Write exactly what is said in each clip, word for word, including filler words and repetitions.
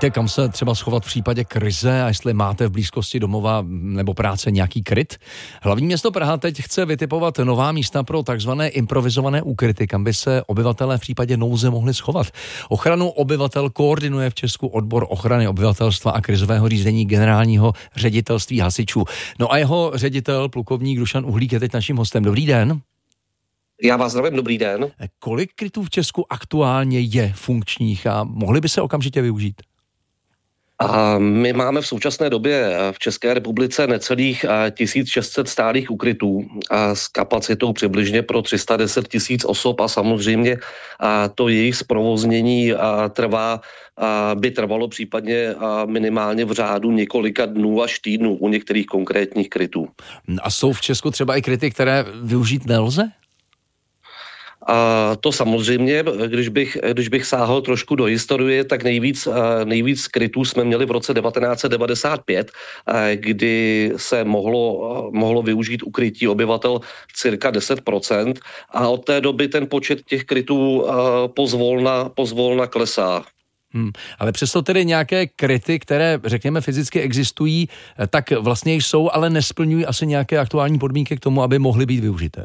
Víte, kam se třeba schovat v případě krize a jestli máte v blízkosti domova nebo práce nějaký kryt? Hlavní město Praha teď chce vytipovat nová místa pro takzvané improvizované úkryty, kam by se obyvatelé v případě nouze mohli schovat. Ochranu obyvatel koordinuje v Česku odbor ochrany obyvatelstva a krizového řízení generálního ředitelství hasičů. No a jeho ředitel, plukovník Dušan Uhlík, je teď naším hostem. Dobrý den. Já vás zdravím, dobrý den. Kolik krytů v Česku aktuálně je funkčních a mohly by se okamžitě využít? A my máme v současné době v České republice necelých tisíc šest set stálých ukrytů s kapacitou přibližně pro tři sta deset tisíc osob a samozřejmě to jejich zprovoznění trvá, by trvalo případně minimálně v řádu několika dnů až týdnů u některých konkrétních krytů. A jsou v Česku třeba i kryty, které využít nelze? A to samozřejmě, když bych, když bych sáhl trošku do historie, tak nejvíc, nejvíc krytů jsme měli v roce devatenáct set devadesát pět, kdy se mohlo, mohlo využít ukrytí obyvatel cirka deset procent a od té doby ten počet těch krytů pozvolna, pozvolna klesá. Hmm, ale přesto tedy nějaké kryty, které, řekněme, fyzicky existují, tak vlastně jsou, ale nesplňují asi nějaké aktuální podmínky k tomu, aby mohly být využité.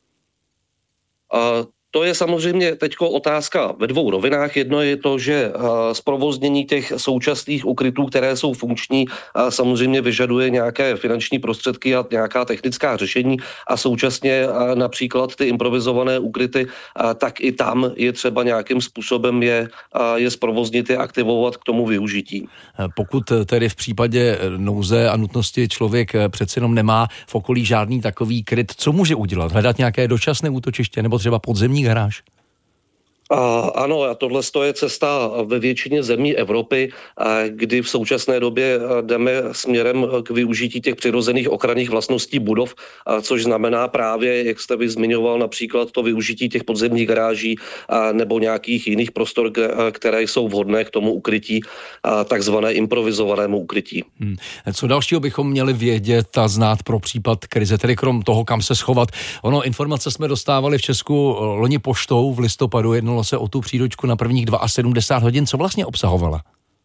Uh, to je samozřejmě teďko otázka ve dvou rovinách. Jedno je to, že uh, zprovoznění těch současných ukrytů, které jsou funkční, uh, samozřejmě vyžaduje nějaké finanční prostředky a nějaká technická řešení a současně uh, například ty improvizované ukryty, uh, tak i tam je třeba nějakým způsobem je, uh, je zprovoznit, je aktivovat k tomu využití. Pokud tedy v případě nouze a nutnosti člověk přeci jenom nemá v okolí žádný takový kryt, co může udělat? Hledat nějaké dočasné útočiště nebo třeba podzemní garáž? A ano, a tohle je cesta ve většině zemí Evropy, kdy v současné době jdeme směrem k využití těch přirozených ochranných vlastností budov, což znamená právě, jak jste vy zmiňoval, například to využití těch podzemních garáží nebo nějakých jiných prostor, které jsou vhodné k tomu ukrytí, takzvané improvizovanému ukrytí. Hmm. Co dalšího bychom měli vědět a znát pro případ krize, tedy krom toho, kam se schovat? Ono, informace jsme dostávali v Česku loni poštou v listopadu, jednalo se o tu příručku na prvních sedmdesát dva hodin. Co vlastně obsahovala?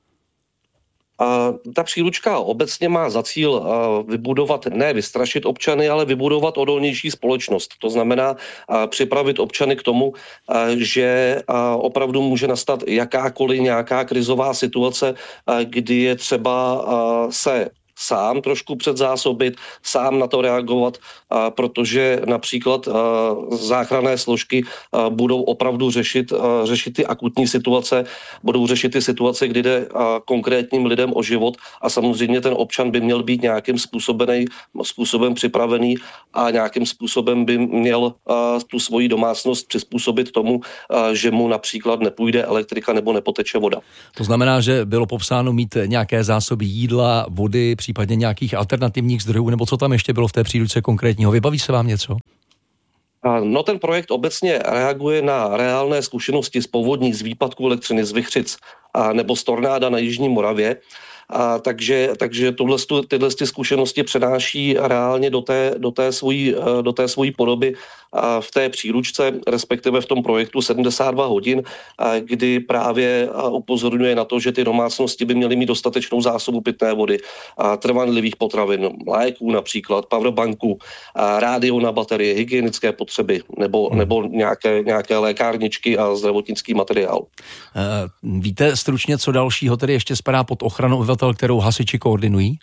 A ta příručka obecně má za cíl vybudovat, ne vystrašit občany, ale vybudovat odolnější společnost. To znamená připravit občany k tomu, že opravdu může nastat jakákoliv nějaká krizová situace, kdy je třeba se sám trošku předzásobit, sám na to reagovat, a protože například a, záchranné složky a, budou opravdu řešit, a, řešit ty akutní situace, budou řešit ty situace, kdy jde a, konkrétním lidem o život a samozřejmě ten občan by měl být nějakým způsobený, způsobem připravený a nějakým způsobem by měl a, tu svoji domácnost přizpůsobit tomu, a, že mu například nepůjde elektrika nebo nepoteče voda. To znamená, že bylo popsáno mít nějaké zásoby jídla, vody, případně nějakých alternativních zdrojů, nebo co tam ještě bylo v té příručce konkrétního? Vybaví se vám něco? No, ten projekt obecně reaguje na reálné zkušenosti z povodní, z výpadku elektřiny, z vichřic a nebo z tornáda na jižní Moravě. A takže, takže tohle, tyhle zkušenosti přenáší reálně do té, do té svojí, do té svojí podoby a v té příručce, respektive v tom projektu sedmdesát dva hodin, a kdy právě upozorňuje na to, že ty domácnosti by měly mít dostatečnou zásobu pitné vody, a trvanlivých potravin, léků například, powerbanku, a rádio na baterie, hygienické potřeby nebo, hmm. nebo nějaké, nějaké lékárničky a zdravotnický materiál. Víte stručně, co dalšího tedy ještě spadá pod ochranu obyvatel, kterou hasiči koordinují?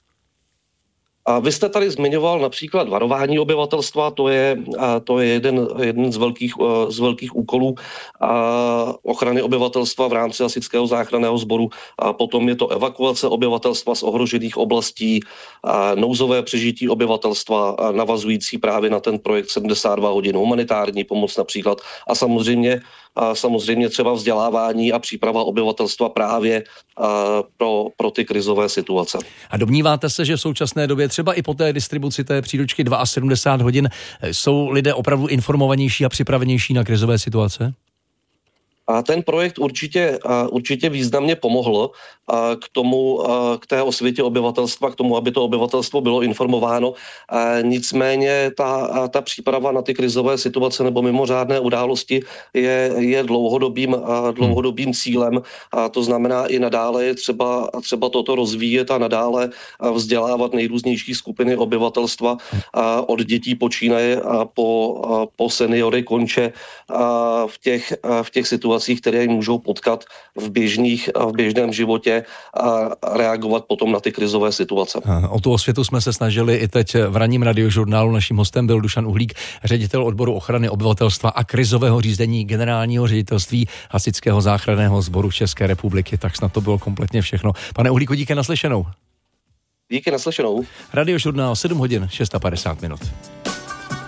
A vy jste tady zmiňoval například varování obyvatelstva, to je, to je jeden, jeden z, velkých, z velkých úkolů ochrany obyvatelstva v rámci hasičského záchranného sboru. A potom je to evakuace obyvatelstva z ohrožených oblastí, nouzové přežití obyvatelstva navazující právě na ten projekt sedmdesát dva hodin, humanitární pomoc například a samozřejmě a samozřejmě třeba vzdělávání a příprava obyvatelstva právě pro, pro ty krizové situace. A domníváte se, že v současné době třeba i po té distribuci té příručky sedmdesát dva hodin jsou lidé opravdu informovanější a připravenější na krizové situace? A ten projekt určitě, určitě významně pomohl k tomu, k té osvětě obyvatelstva, k tomu, aby to obyvatelstvo bylo informováno. Nicméně ta, ta příprava na ty krizové situace nebo mimořádné události je, je dlouhodobým, dlouhodobým cílem. A to znamená i nadále je třeba, třeba toto rozvíjet a nadále vzdělávat nejrůznější skupiny obyvatelstva od dětí počínaje a po, po seniory konče v těch, v těch situacích, které jim můžou potkat v, běžných, v běžném životě a reagovat potom na ty krizové situace. O tu osvětu jsme se snažili i teď v ranním radiožurnálu. Naším hostem byl Dušan Uhlík, ředitel odboru ochrany obyvatelstva a krizového řízení generálního ředitelství Hasičského záchranného sboru České republiky. Tak snad to bylo kompletně všechno. Pane Uhlíku, díky, naslyšenou. Díky, naslyšenou. Radiožurnál sedm hodin padesát šest minut.